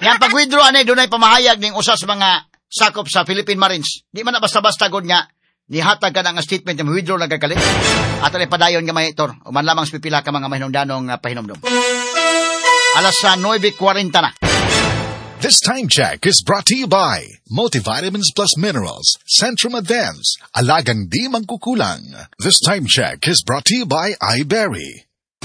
Yang pag-withdraw anay dunay pamahayag ning usa sa mga sakop sa Philippine Marines. Di man na basta-basta gud nga nihatag ka na nga statement yung withdraw na gagalit. At alay padayon nga mahitor. Uman lamang pipila ka mga mahinungdanong pahinomdom. Alas sa 9:40 na. This time check is brought to you by Multivitamins Plus Minerals, Centrum Advance, Alagang Di Mangkukulang. This time check is brought to you by iBerry.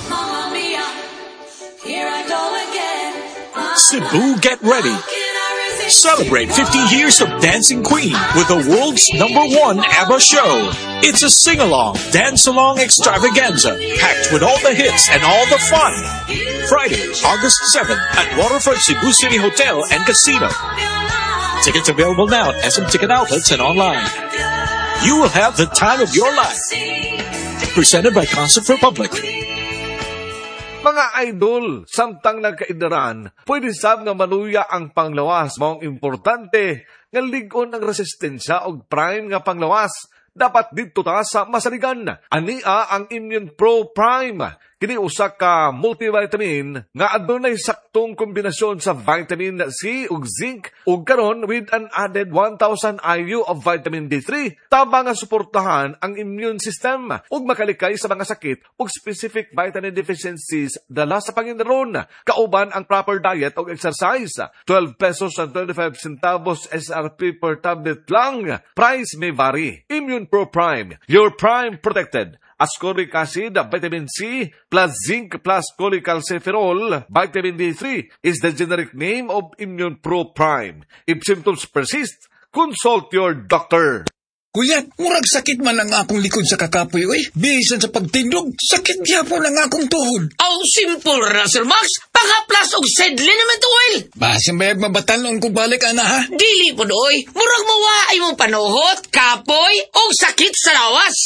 Cebu, get ready. Celebrate 50 years of Dancing Queen with the world's #1 ABBA show. It's a sing-along, dance-along extravaganza, packed with all the hits and all the fun. Friday, August 7th at Waterfront Cebu City Hotel and Casino. Tickets available now at SM Ticket Outlets and online. You will have the time of your life. Presented by Concert Republic. Mga idol, samtang nagkaidaran, pwede sab nga maluya ang panglawas. Maong importante nga ligon ang resistensya og prime nga panglawas. Dapat dito ta sa masaligan. Ania ang Immune Pro Prime. Kini usa ka multivitamin nga adunay saktong kombinasyon sa vitamin C ug zinc ug karon with an added 1,000 IU of vitamin D3 tabang nga suportahan ang immune system ug makalikay sa mga sakit ug specific vitamin deficiencies dala sa Panginoon. Kauban ang proper diet ug exercise. 12 pesos and 25 centavos SRP per tablet lang. Price may vary. Immune Pro Prime, your prime protected. Ascorbic acid, vitamin C, plus zinc, plus cholecalciferol, vitamin D3 is the generic name of Immune Pro Prime. If symptoms persist, consult your doctor. Kuya, murag sakit man ang akong likod sa kakapoy, oy. Bisan sa pagtindog, sakit gyapon ang akong tuhod. Oh, simple ra, Sir Max. Pangaplas og sedlin naman to, oil. Basin bayag mabatalon kung balik, ana, ha? Dili po, oy. Murag mawaay mong panuhot, kapoy, o sakit sa lawas.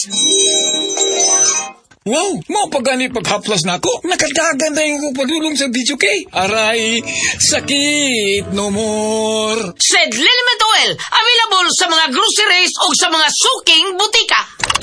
Wow, mo pagani paghaplas na ako. Nakadagan na yung padulong sa video kay. Aray, sakit no more. Sedlin naman to, oil. Available sa mga groceries o sa mga suking butika.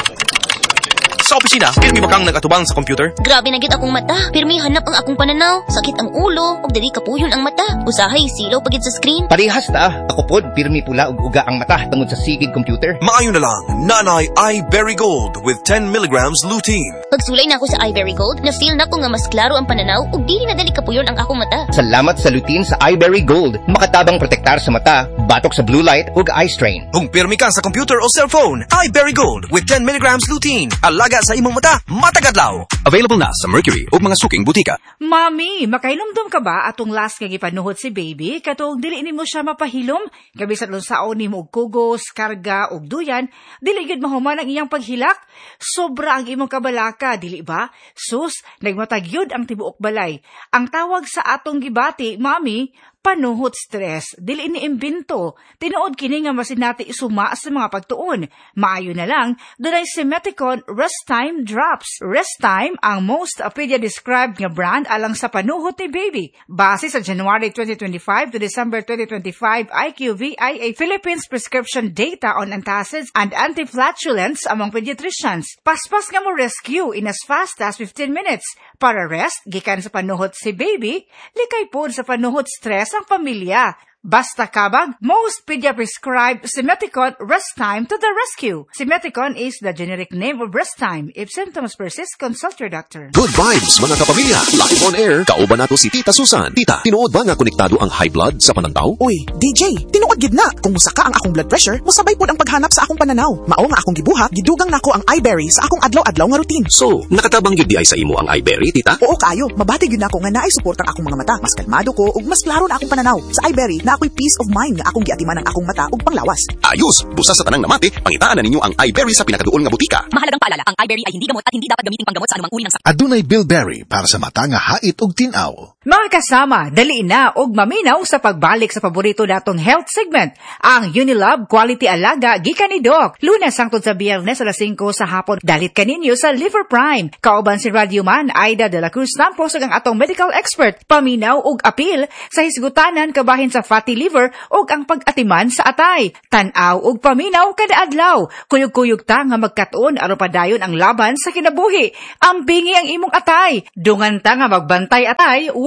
Sa opisina, pirmi ba kang nagatubang sa computer? Grabe na gid akong mata. Pirmi hanap ang akong pananaw. Sakit ang ulo, ug dili kapuyon ang mata. Usahay silaw pagid sa screen. Parehas ta. Ako pod, pirmi pula ug uga ang mata tungod sa sigig computer. Maayo na lang, nanay iBerry Gold with 10 milligrams lutein. Pagsulay na ako sa iBerry Gold, na-feel na ko nga mas klaro ang pananaw ug dili na dali kapuyon ang akong mata. Salamat sa lutein sa iBerry Gold. Makatabang protektar sa mata, batok sa blue light ug eye strain. Kung pirmi ka sa computer o cellphone, iBerry Gold with 10 milligrams lutein. Alaga sa imong mata, matagadlaw. Available na sa Mercury o mga suking butika. Mami, makainomdom ka ba atong last nga gipanuhot si baby? Katong dili nimo siya mapahilom, kabisan lunsaon nimo og kugos, karga og duyan, dili gid mahuman ang iyang paghilak. Sobra ang imong kabalaka, dili ba? Sus, nagmatagyod ang tibuok balay. Ang tawag sa atong gibati, Mami, panuhot stress, dili ni imbento. Tinuod kini nga masinati isuma sa mga pagtuon. Maayo na lang, dunay Simeticon Rest Time Drops. Rest Time ang most pedia-described nga brand alang sa panuhot ni baby. Base sa January 2025 to December 2025 IQVIA Philippines prescription data on antacids and anti-flatulence among pediatricians. Paspas nga mo rescue in as fast as 15 minutes. Para rest, gikan sa panuhot si baby, likay po sa panuhot stress ang pamilya. Basta kabag, most pedia-prescribed Simeticon Rest Time to the rescue. Simeticon is the generic name of Rest Time. If symptoms persist, consult your doctor. Good vibes, mga kapamilya. Live on air, kauban nato si Tita Susan. Tita, tinuod ba nga konektado ang high blood sa panantaw? Uy, DJ, tinuod gid na. Kung musaka ang akong blood pressure, musabay pod ang paghanap sa akong pananaw. Mao nga akong gibuhat, gidugang nako ang iBerry sa akong adlaw-adlaw nga routine. So, nakatabang gyud di ay sa imo ang iBerry, Tita? Oo kayo, mabati gyud nako nga naay support ang akong mga mata. Mas kalmado ko ug mas klaro na akong pananaw. Sa iBerry na ako'y peace of mind nga akong giatiman ang akong mata ug panglawas. Ayos, busa sa tanang namati, pangitaan na ninyo ang iBerry sa pinakaduol nga butika. Mahalagang paalala, ang iBerry ay hindi gamot at hindi dapat gamiting panggamot sa anumang uri ng sakit. Adunay Bilberry para sa mata nga hait ug tinaw. Mga kasama, dali na og maminaw sa pagbalik sa paborito natong health segment, ang Unilab Quality Alaga gikan ni Doc. Lunes hangtod sa Biyernes alas 5 sa hapon. Dalit kaninyo sa Liver Prime. Kauban si Radioman Aida de la Cruz Tampos ang atong medical expert. Paminaw og apil sa hisgutanan kabahin sa fatty liver og ang pag-atiman sa atay. Tan-aw og paminaw kada adlaw. Kuyog-kuyog ta nga magkatuon aron padayon ang laban sa kinabuhi. Ambingi ang imong atay. Dungan ta nga magbantay atay with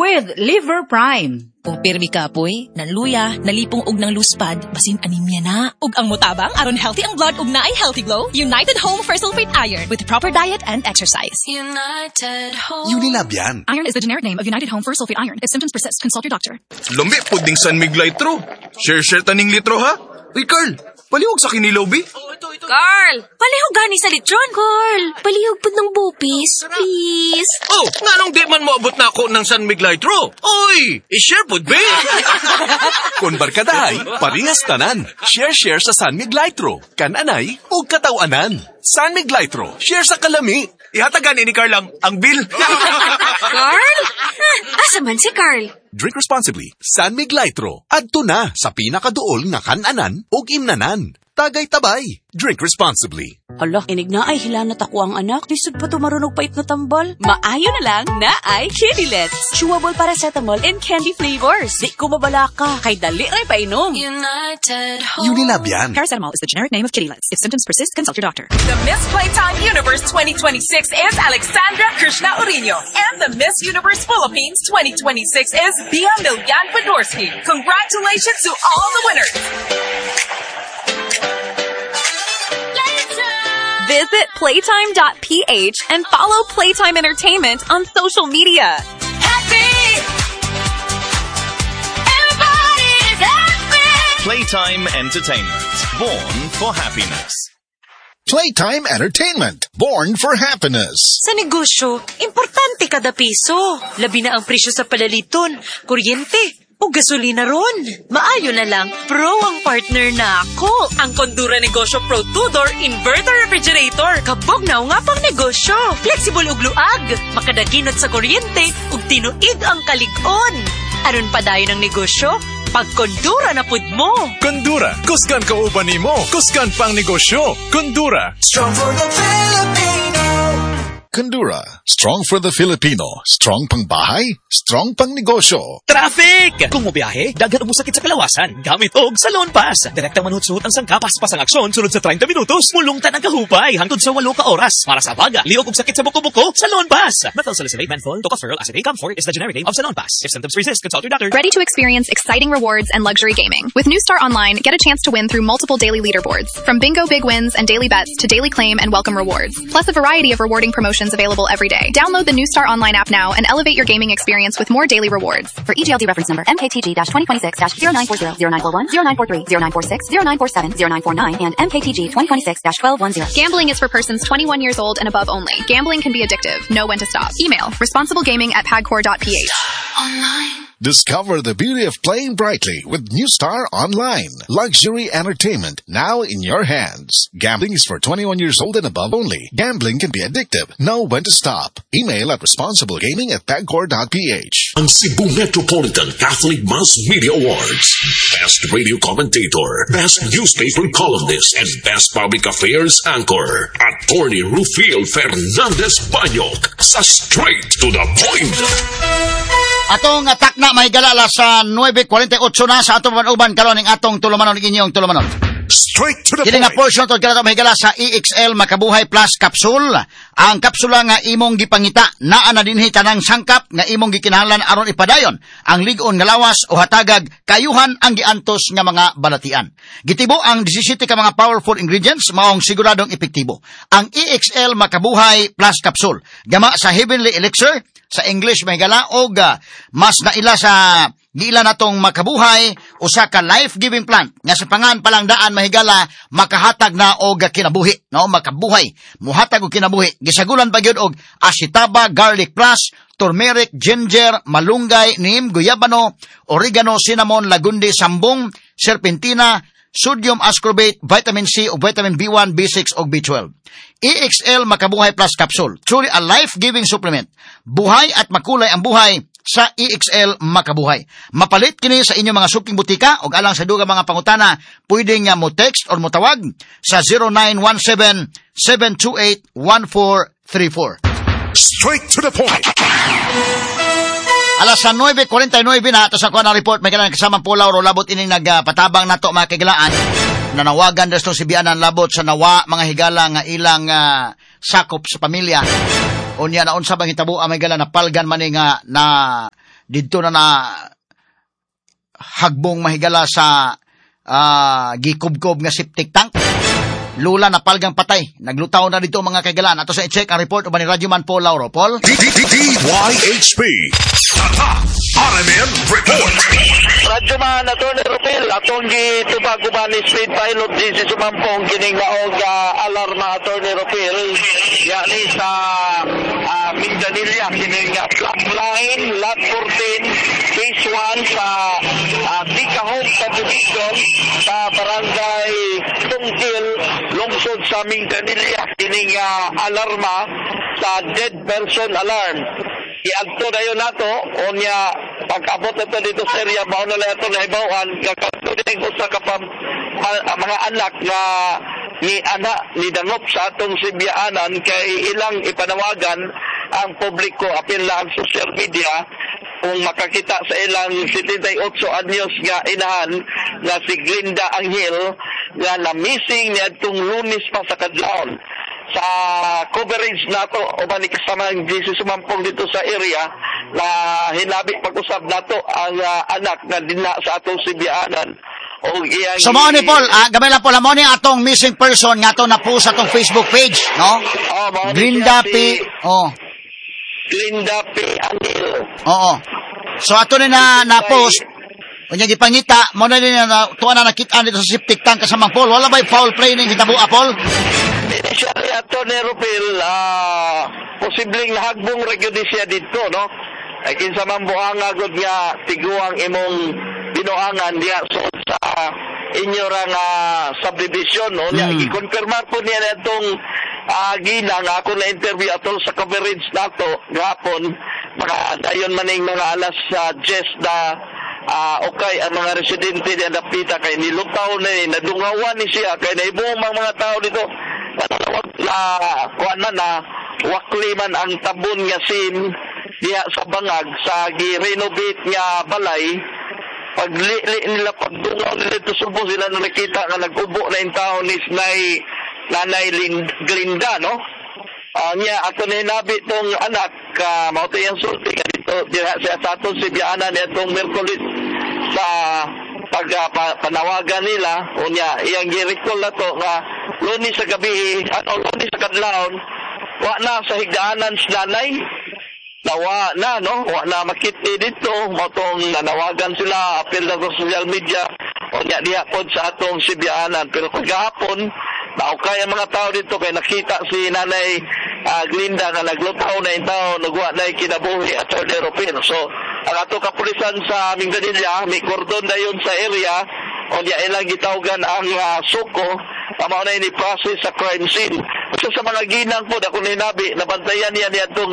with Liver Prime. Kung pirmi kapoy, naluya, nalipong og ng luspad, basin anemia na. Ug ang mutabang aron healthy ang blood ug naay healthy glow, United Home for Sulfate Iron with proper diet and exercise. United Home. Unilab yan. Iron is the generic name of United Home for Sulfate Iron. If symptoms persist, consult your doctor. Lumbi po ding San Mig Litro. Share taning litro ha. Uy Carl, palihog sa kinilaw bi. Carl, palihog gani sa litron. Carl, palihog po ng bupis, please. Oh, nganong di man moabot na ako ng San Mig Litro? Oy, i-share po be. Kung barkadahay, parehas tanan. Share sa San Mig Litro. Kananay o katawanan. San Mig Litro, share sa kalami. Ihatagan ni Carl ang bill. Carl? Asa man si Carl? Drink responsibly. San Mig Litro. Adto na sa pinakaduol nga kananan o imnanan. Tagay tabay. Drink responsibly. Hala, inig na ay hilanat ako ang anak. Lisod pa tumarunog pait na tambal. Maayo na lang na ay Kidilets. Chewable paracetamol and candy flavors. Di ko mabala ka. Kay dali rin painom. United Home. Unilab yan. Paracetamol is the generic name of Kidilets. If symptoms persist, consult your doctor. The Miss Playtime Universe 2026 is Alexandra Krishna Orino. And the Miss Universe Philippines 2026 is Bia Milyan Fedorsky. Congratulations to all the winners. Visit playtime.ph and follow Playtime Entertainment on social media. Everybody's happy. Playtime Entertainment. Born for happiness. Playtime Entertainment. Born for happiness. Sa negosyo, importante kada piso. Labi na ang presyo sa palaliton, kuryente, o gasolina ron. Maayo na lang, pro ang partner na ako. Ang Condura Negosyo Pro 2-Door Inverter Refrigerator. Kabog na nga pang negosyo. Flexible ug luag. Makadaginot sa kuryente ug tinuig ang kalig-on. Aron pa dayon ang negosyo, pag Condura na pud mo. Condura, kusgan ka uban nimo. Kusgan pang negosyo. Condura. Strong for the Filipino. Condura, strong for the Filipino. Strong pang bahay, strong pang negosyo. Traffic! Kung mobiyahe, daghan mo sakit sa kalawasan. Gamit og Salon Pass. Direktang manutsuot ang sangkapas pasang aksyon sunod sa 30 minutos. Mulungtan ang kahupay hangtod sa 8 ka oras. Para sa baga, liog og sakit sa buko-buko, Salon Pass. Methylsalicylate menthol, tocopherol acetate camphor is the generic name of Salon Pass. If symptoms persist, consult your doctor. Ready to experience exciting rewards and luxury gaming. With New Star Online, get a chance to win through multiple daily leaderboards. From bingo big wins and daily bets to daily claim and welcome rewards. Plus a variety of rewarding promotions available every day. Download the New Star Online app now and elevate your gaming experience with more daily rewards. For EGLD reference number MKTG-2026-0940, 0940, 0943, 0946, 0947, 0949, and MKTG 2026-1210. Gambling is for persons 21 years old and above only. Gambling can be addictive. Know when to stop. Email responsiblegaming@pagcor.ph. Online. Discover the beauty of playing brightly with New Star Online. Luxury entertainment now in your hands. Gambling is for 21 years old and above only. Gambling can be addictive. Know when to stop. Email at responsiblegaming@pagcor.ph. Ang Cebu Metropolitan Catholic Mass Media Awards. Best Radio Commentator, Best Newspaper Columnist, and Best Public Affairs Anchor. Attorney Rufil Fernandez Banyok sa Straight to the Point. Atong atak na mahigala sa 9:48 na sa atong manuban karon ning atong tulumanon ning inyong tulumanon. Straight to the Kini nga point. portion tod kanang mahigala sa EXL Makabuhay Plus Capsule. Ang kapsula nga imong gipangita naa na dinhi tanang sangkap nga imong gikinahanglan aron ipadayon ang lig-on nga lawas o hatagag kayuhan ang giantos nga mga balatian. Gitibo ang 17 ka mga powerful ingredients maong siguradong epektibo. Ang EXL Makabuhay Plus Capsule gama sa Heavenly Elixir sa English mahigala og mas naila sa giila natong makabuhay usa ka life-giving plant nga sa pangan palang daan mahigala makahatag na og kinabuhi no makabuhay muhatag og kinabuhi gisagulan pa gyud og asitaba garlic plus turmeric ginger malunggay neem guyabano oregano cinnamon lagundi sambong serpentina sodium ascorbate vitamin C ug vitamin B1 B6 ug B12. EXL Makabuhay Plus Capsule, truly a life-giving supplement. Buhay at makulay ang buhay sa EXL Makabuhay. Mapalit kini sa inyong mga suking butika ug alang sa dugang mga pangutana, pwede nga mo text or mo tawag sa 0917-728-1434. Straight to the point. Alas sa 9:49 na ato sa kuha ng report may kanang kasamang pulaw ro labot ining nagpatabang nato mga kagilaan. Nanawagan destong si Bianan labot sa nawa mga higala nga ilang sakop sa pamilya. Unya na unsa bang hitabo ang higala na palgan man nga na dito na hagbong mahigala sa gikubkob nga septic tank. Lula na palgang patay. Naglutaw na dito mga kaigalaan. Ato sa i-check ang report uban ni Radyoman Paul Lauro. Paul? DYHP Tatak RMN Report. Radyoman Atty. Rufil, atong gitubag uban ni Speed Pilot si Sumampong kining maog alarma Atty. Rufil. Yani sa Mindanilla kining flat line, lot 14, phase 1 sa Tikahong subdivision sa barangay Tungkil, lungsod sa Mindanilla kining alarma sa dead person alarm. Iadto na yun nato, onya pagkabot na ito dito sa area, mauna na ito na ibawan, kakato din usa ka mga anak na ni dangop sa atong sibyaanan kay ilang ipanawagan ang publiko, apil lang social media, kung makakita sa ilang 78 anyos nga inahan na si Glinda Angel nga na-missing niya itong Lunes pa sa kadlawon. Sa coverage nato o ba ni kasamang GC Sumampong dito sa area na hinabi pag-usab nato ang anak na dinna sa atong sibyaanan. So mo ni Paul, gamay lang po mo ni atong missing person nga to na po sa atong Facebook page, no? Glinda P. Glinda P. Angel. Oo. So ato na post unya gipangita mo na din na tuwa na nakita dito sa septic tank kasamang Paul. Wala ba'y foul play ning hitabo Paul? Initially, Atty. Rufil, posibleng nahagbong reguly siya dito, no? Ay kinsa man buhanga gud nga tiguang imong binuangan diya so sa inyo rang subdivision, no? I-confirmar po niya itong ginang ako na interview atol sa coverage nato gahapon dayon maning mga alas 10 na okay ang mga residente na napita kay nilutaw na nadungawan ni siya kay naibuong mga tao dito kuan na wakli man ang tabon nga sim diya sa bangag sa gi-renovate nga balay pagli nila pagdungaw nila ito subo sila na nakita nga nag-ubo na yung tao ni Nanay Glinda, no? Niya ato na hinabi itong anak mauto yung sulti dito diya sa atong sibyaanan itong Merkulis sa panawagan nila unya iyang gi-recall na to nga Lunes sa gabi Lunes sa kadlawon wa na sa higdaanan sa nanay nawa na no wa na makita dito motong nanawagan sila apil na sa social media unya diha pod sa atong sibyaanan pero kagahapon naukay ang mga tao dito kay nakita si Nanay Glinda nga naglutaw na yung tao nagwa na yung kinabuhi at Atty. Rufil. So ang ato kapulisan sa Mindanilla may kordon na yun sa area o niya ilang gitawgan ang suko tama na yung process sa crime scene. So sa mga ginang po ako ninabi nabantayan niya niya itong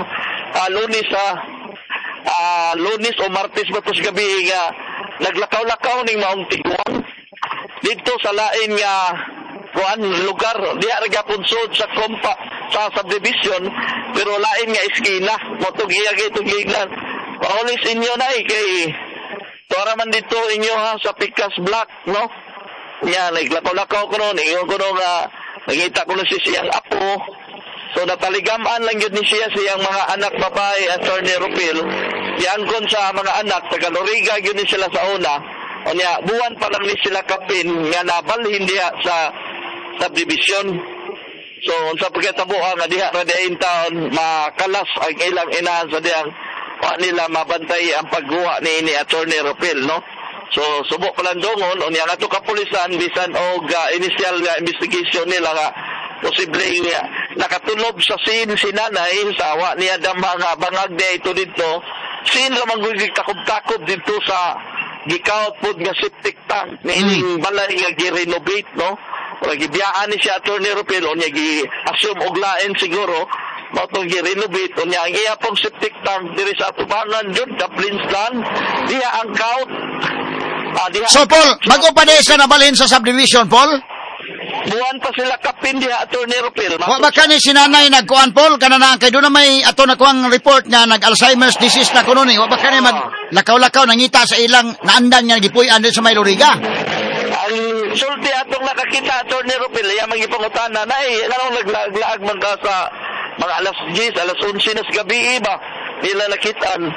Lunes o Martes ba ito sa gabi nga naglakaw-lakaw ng maong tiguan dito sa lain nga lugar diya punsod sa kompa sa subdivision pero lain nga iskina motog iya gitong gignan paulis inyo na kay tora man dito inyo sa Picas Black no nya naglakaw-lakaw ko noon ingon ko nga nakita ko na siyang apo so nataligaman lang yun ni siyang mga anak babae at Atty. Rufil yangkon sa mga anak taga Loriga yun ni sila sa una o nya buwan pa lang ni sila kapin nga nabalhin diya sa subdivision. So, sa pagkatabo nga diha radain taon makalas ang ilang inahan sa diyang nila mabantay ang pagguha ni Atty. Rufil, no? So, subok palandongon, o niya nga ito kapulisan, bisan o initial investigation nila nga posibleng nakatulob sa scene si nanay, sa awa niya damang bangag niya ito dito, scene lamang kakub-kakub dito sa gikaot po nga septic tank, na ining balay nga gi-renovate, no? Gibiyaan ni siya Atty. Rufil o niya gi-assume og lain siguro matong gi-renovate o niya ang iya pong septic tank diri sa atubangan dun Kaplinstan diya ang count so Paul bago pa din sa nabalhin sa subdivision Paul buwan pa sila kapin diya Atty. Rufil wa ba ka ni sinanay nagkuhan Paul kanana kay doon na may ato nakuhang report nga nag-Alzheimer's disease na kuno ni wa ba ka ni maglakaw-lakaw nangita sa ilang naandan nga gipuy-an din sa may Loriga ang sulti atong nakakita Atty. Rufil iya magipangutana na anong naglaag man ka sa mga alas 10, alas 11 na sa gabi ba nila nakitaan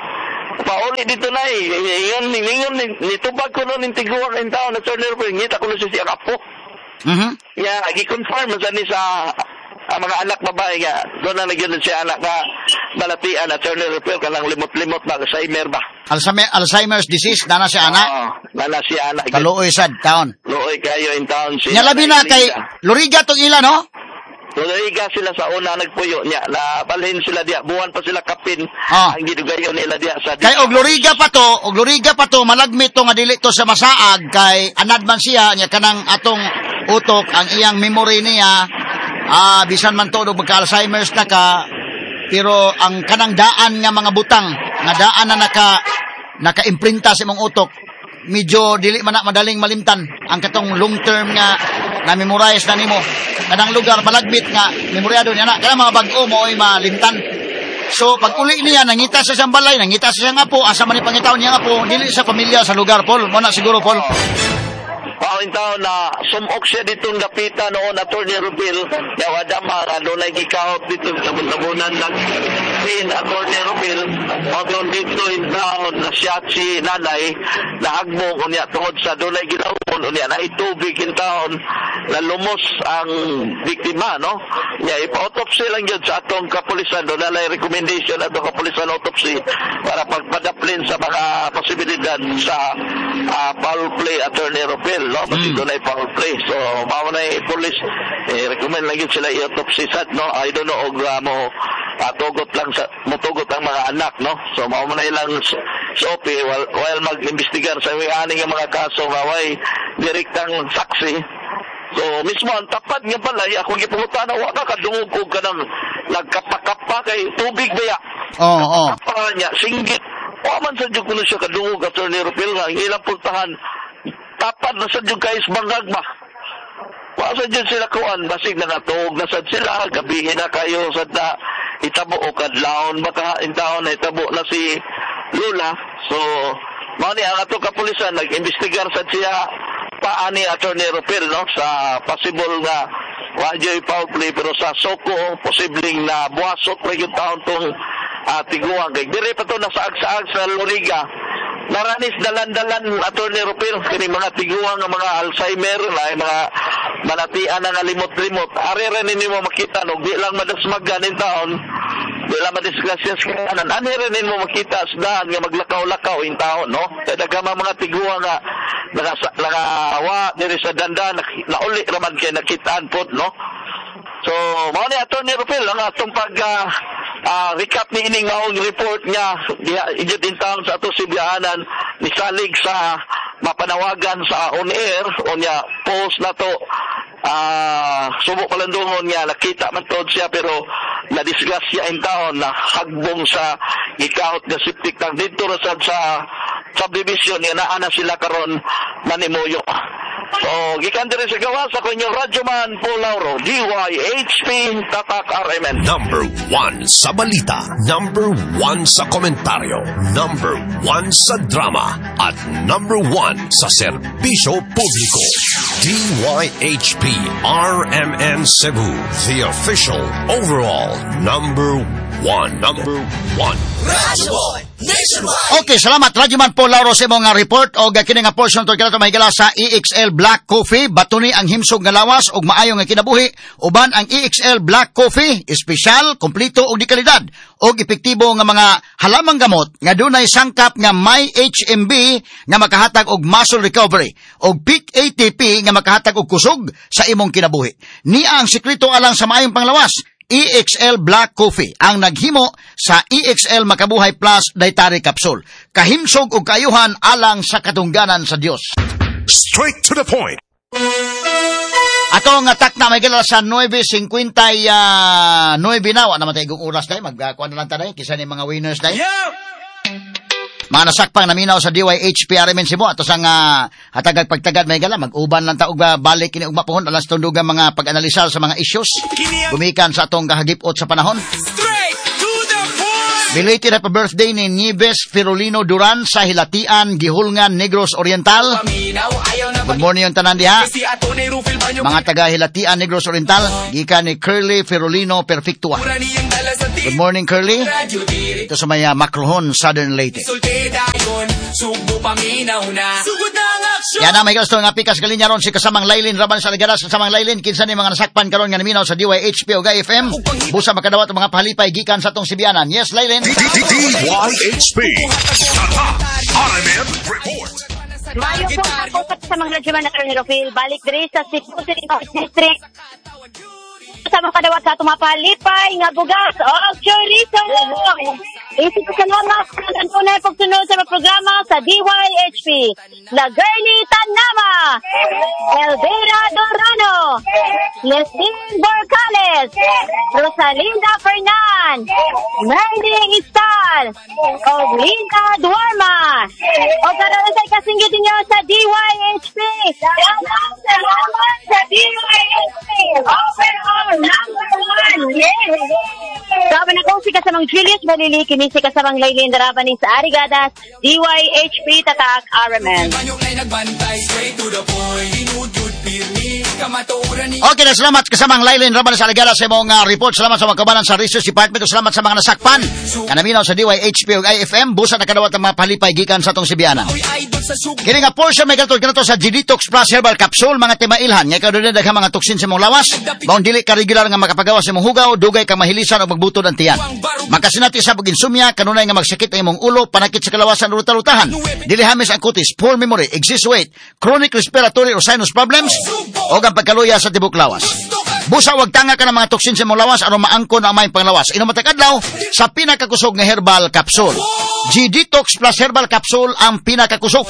pauli dito na ingon nitubag ko noon tiguan ng tao na Attorney Rufil, ngita ko na siya kapo. Yeah, gi-confirm sa ni sa mga anak babae nga, doon na nagyan siya anak na balatian at Attorney Rufil kanang limot-limot ba Alzheimer ba? Alzheimer's disease, nana siya anak? Nana siya anak. Kaluoy sad taon. Luoy kayo in town siya. Nya labi na kay Loriga tong ila, no? Loriga sila sa una nagpuyo niya, na balhin sila diya, buwan pa sila kapin, ang gidugayon nila diya sa... Kay og Loriga pa to, malagmit to nga dili to sa masaag, kay anad man siya, niya kanang atong utok, ang iyang memory niya, bisan man to, magka-Alzheimer's na ka, pero ang kanang daan nga mga butang, nga daan na naka-imprinta sa imong utok, medyo dili man na madaling malimtan ang katong long term nga na-memorize na nimo. Kanang lugar malagmit nga memoryado niya na, kanang mga bag-o mo ay malimtan. So pag uli niya nangita sa siyang balay, nangita sa siyang apo, asa man ni pangitaon niya apo, dili sa pamilya sa lugar, Paul. Mo na siguro, Paul. Pauling taon na sumok siya ditong dapita noon Attorney Rufil, ya wada mga doon gikahot dito sa buntabunan ng Attorney Rufil, o dito in taon na siya si nanay na hagbong unya tungod sa doon ginawon unya na itubig in taon na lumos ang biktima, no? Ya ipa-autopsy lang yun sa atong kapulisan, doon na recommendation atong kapulisan autopsy para pagpadaplin sa mga posibilidad sa foul play Attorney Rufil, no? Kasi doon ay foul play. So, mauna na police, recommend lang yun sila i-autopsy sad, no? I don't know, mutugot ang mga anak, no? So, mauna na ilang sopi while mag-investigar sa aning mga kaso nga way direktang saksi. So, mismo ang tapat nga pala, akong ipungutan na waka kadungog ko ka ng nagkapakapa kay tubig ba ya? Oo. Kapaka niya, singgit. Waman sa dyan ko na siya kadungog, Attorney Rufil nga, ang ilang puntahan, tapat na sa dyan kayos bangag ba? Wala sa dyan sila kuan, basig na natog na sa sila, gabihin na kayo sa na itabo o kadlaon, baka intaon na itabo na si Lula. So, mani ang ato kapulisan, nag-investigar sa siya paani Attorney Rufil, no? Sa possible nga wadyo'y foul play, pero sa soko, posibleng na buwasot na yung taon tong tiguang. Dire pa to nasaag-saag sa Loriga. Naranis dalan-dalan Attorney Rufil, kini mga tiguang nga mga Alzheimer, na mga manatian na nga limot-limot. Ari rin mo makita, no? Di lang madasmagan in taon, di lang madisgrasyas kanan. Ani rin mo makita asdahan nga maglakaw-lakaw in taon, no? Kaya nagkama mga tiguang nga nakawa diri sa danda, nauli raman kay nakitaan po, no? So, mao ni Attorney Rufil ang atong recap ni ining maong report niya ijud din taon sa ato sibiyanan ni salig sa mapanawagan sa on air unya post na to subok palandungon niya nakita man tod siya pero na-disgrasya in taon na hagbong sa ikahot nga septic tank dito sa subdivision nga naa na sila karon manimuyo. So, gikan diri sa gawas ako inyong radyoman Paul Lauro, DYHP Tatak RMN. Number 1 sa balita, number 1 sa komentaryo, number 1 sa drama, at number 1 sa serbisyo publiko. DYHP RMN Cebu, the official overall number 1. Number 1. Radyoman Nationwide. Okay, salamat Radyoman Paul Lauro sa imong report o kini nga portion to kinato mahigala sa EXL Black Coffee, batuni ang himsog nga lawas ug maayo nga kinabuhi. Uban ang EXL Black Coffee, espesyal, kompleto ug di kalidad og epektibo nga mga halamang gamot nga dunay sangkap nga may HMB nga makahatag og muscle recovery og peak ATP nga makahatag og kusog sa imong kinabuhi. Niya ang sikreto alang sa maayong panglawas. EXL Black Coffee ang naghimo sa EXL Makabuhay Plus Dietary Capsule. Kahimsog ug kaayuhan alang sa katungganan sa Dios. Straight to the point. Ato nga takna may gala sa 9:59 na naman tayo oras dahil magkakuan na lang tayo kisa ni mga winners dahil. Mga nasakpang naminaw sa DYHP RMN Cebu ato sang hatagag pagtagad may gala mag-uban lang taog balik kini ugma pohon alas tundugan mga pag-analisar sa mga issues gumikan sa atong kahagipot sa panahon. Belated happy birthday ni Nieves Firulino Duran sa Hilatian, Gihulngan, Negros Oriental. Good morning yung tanan diha. Mga taga Hilatian, Negros Oriental, gikan ni Curly Firulino Perfectua. Good morning, Curly. Ito sa may Macrohon, Southern Leyte. Yan na, may gusto nga pikas kalinya ron si kasamang Lailin Raban sa Ligaras. Kasamang Lailin, kinsa ni mga nasakpan karon nga naminaw sa DYHP o GAY-FM. Busa makadawat ang mga palipay gikan sa tong Sibianan. Yes, Lailin. DYHP. RMN Report. Mayo po ako sa mga radyoman na Attorney Rufil. Balik diri sa Cebu City District. Sa mga kadawat sa tumapalipay nga bugas o chorizo. Isip ko salamat sa tunay pagsunod sa programa sa DYHP. La Girlie Tanama, Elvira Dorano, Leslie Borcales, Rosalinda Fernan, Merling Istal, o Linda Duarma. O karoon sa ikasinggit niyo sa DYHP. Salamat sa DYHP. Overall number 1. Sabi na kong si kasamang Julius Balili, kinisi kasamang Lailin Darabani sa Arigadas, DYHP Tatak RMN. Okay na, salamat kasamang Lailin Raban sa Arigadas sa mga report. Salamat sa mga kabanan sa Research Department. Salamat sa mga nasakpan. Kanaminaw sa DYHP o IFM, busa na kadawat ang mga palipay gikan sa tong Sibianan. Kini nga portion may ganito sa G-Detox Plus Herbal Capsule, mga timailhan. Nga ikaw doon daghang mga toksin sa mong lawas. Baon dili ka regular nga makapagawas sa mong hugaw, dugay kang mahilisan o magbutod ang tiyan. Makasinati sa pag-insomnia, kanunay nga magsakit ang imong ulo, panakit sa kalawasan o ruta-rutahan. Dili hamis ang kutis, poor memory, excess weight, chronic respiratory or sinus problems, o ang pagkaluya sa tibok lawas. Busa wag tanga ka ng mga toksin sa mong lawas aron maangkon ang may panglawas. Inumatag adlaw sa pinakakusog nga herbal capsule. G-Detox Plus Herbal Capsule ang pinakakusog.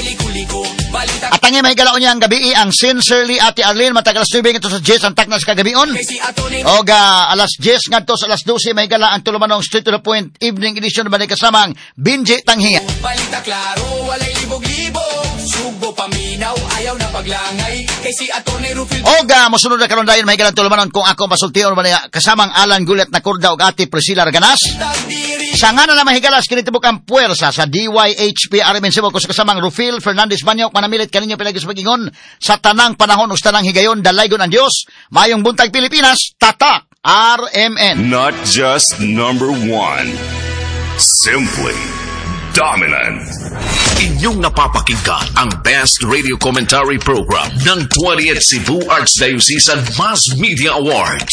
At ang mahigalaon niya ang gabi ang Sincerely Ate Arlene matagal alas 9 ito sa 10 ang taknas kagabion. O alas 10 ngadto sa alas 12 mahigala ang tulumanong Straight to the Point Evening Edition ba ni kasamang Binji Tanghiya. Balita klaro, walay libog-libog. Sugo paminaw, ayaw na paglangay. Kay si Atty. Rufil. Mosunod na karon dayon mahigala ang tulumanon kung ako masultiyon ba ni kasamang Alan Gulet na Kurda ug Ate Priscilla Arganas. Sa nga na mahigalas kinitibok ang puwersa sa DYHP RMN Cebu ko sa kasamang Rufil Fernandez Banyok manamilit kaninyo pinagis pagingon sa tanang panahon ug tanang higayon dalaygon ang Dios. Mayong buntag Pilipinas, tatak RMN. Not just number one, simply dominant. Inyong napapakinggan ang best radio commentary program ng 20th Cebu Archdiocesan Mass Media Awards.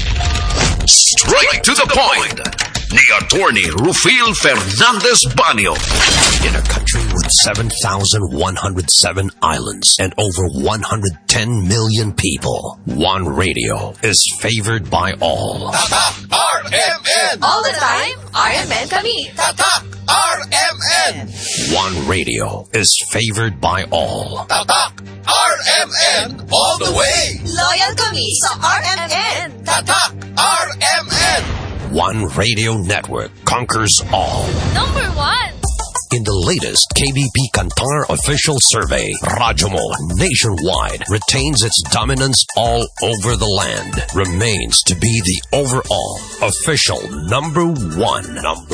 Straight to the point ni Attorney Rufil Fernandez Banyo. In a country with 7,107 islands and over 110 million people, one radio is favored by all. Tatak RMN! All the time, RMN kami. Tatak RMN! One radio is favored by all. Tatak RMN all the way! Loyal kami sa RMN. Tatak RMN! One radio network conquers all. Number 1. In the latest KBP Kantar official survey, Radyo Mo nationwide retains its dominance all over the land, remains to be the overall official number one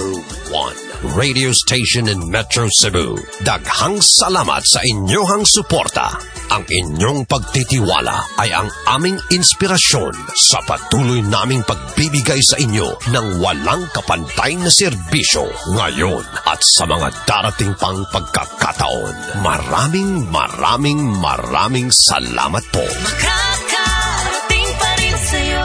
radio station in Metro Cebu. Daghang salamat sa inyong suporta. Ang inyong pagtitiwala ay ang aming inspirasyon sa patuloy naming pagbibigay sa inyo ng walang kapantay na serbisyo ngayon at sa mga darating pang pagkakataon. Maraming salamat po. Makakarating pa rin sa'yo.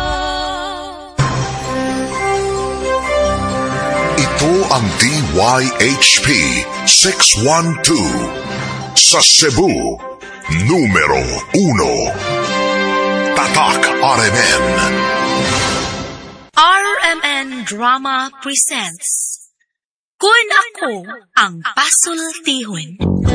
Ito ang DYHP 612 sa Cebu. Numero 1. Tatak RMN. RMN Drama presents Kun Ako ang Pasultihon.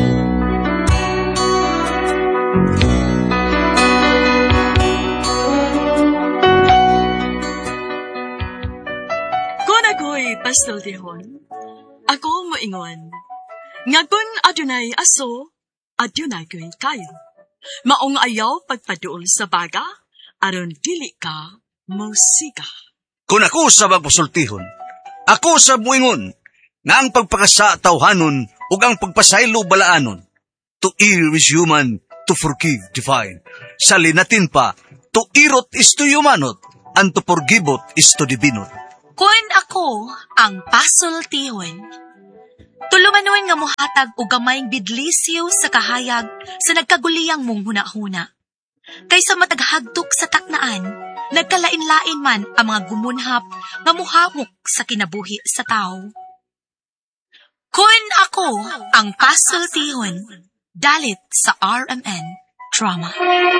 Kun ako'y pasultihon, ako moingon. Nga kun adunay aso, adunay ko'y kayo. Maong ayaw pagpaduol sa baga, aron dili ka musika. Kung ako sa magpasultihon, ako sa muingon, nga ang pagpakasa tawhanon ug ang pagpasaylo balaanon. To err is human, to forgive divine. Salinatin pa, to irot is to humanot, and to forgivot is to divinot. Kun ako ang pasultihon, tulumanon nga mohatag og gamayng bidlisyo sa kahayag sa nagkaguliyang mong huna-huna. Kaysa mataghagtok sa taknaan, nagkalain-lain man ang mga gumunhap nga muhamok sa kinabuhi sa tao. Kun ako ang pasultihon, dalit sa RMN Drama.